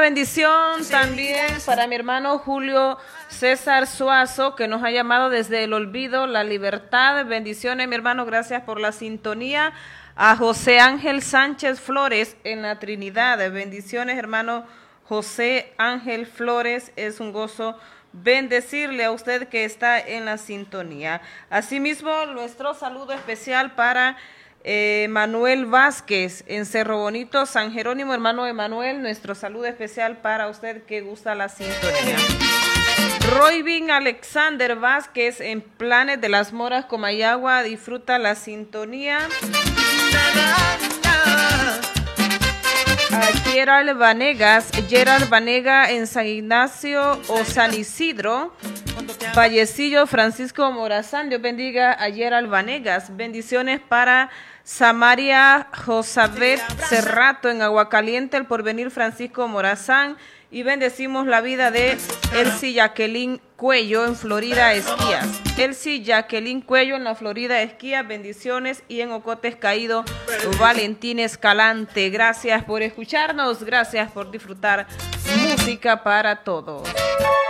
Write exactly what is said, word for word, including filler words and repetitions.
Bendición también para mi hermano Julio César Suazo, que nos ha llamado desde el olvido, la libertad. Bendiciones, mi hermano, gracias por la sintonía. A José Ángel Sánchez Flores en la Trinidad. Bendiciones, hermano José Ángel Flores. Es un gozo bendecirle a usted que está en la sintonía. Asimismo, nuestro saludo especial para Eh, Manuel Vázquez en Cerro Bonito, San Jerónimo. Hermano Emanuel, nuestro saludo especial para usted que gusta la sintonía. Roybin Alexander Vázquez en Planes de las Moras, Comayagua, disfruta la sintonía. A Gerald Vanegas, Gerald Vanega en San Ignacio o San Isidro, Vallecillo, Francisco Morazán. Dios bendiga a Gerald Vanegas. Bendiciones para Samaria Josabet Cerrato en Aguacaliente, El Porvenir, Francisco Morazán. Y bendecimos la vida de Elsie Jacqueline Cuello en Florida Esquías. Elsie Jacqueline Cuello en la Florida Esquías, bendiciones. Y en Ocotes Caído, Valentín Escalante. Gracias por escucharnos, gracias por disfrutar música para todos.